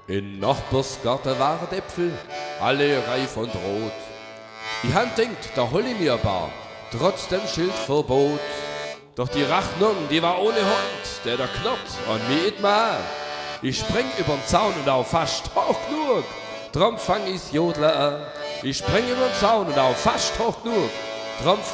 In Nachbarsgarten waren Äpfel, alle reif und rot. Ich han denkt, da hol ich mir ein paar, trotz dem Schildverbot. Doch die Rechnung, die war ohne Hund, der knurrt und mir it mal. Ich spring übern Zaun und auch fast hoch genug, drum fang ich's Jodler an. Ich spring übern Zaun und auch fast hoch genug, drum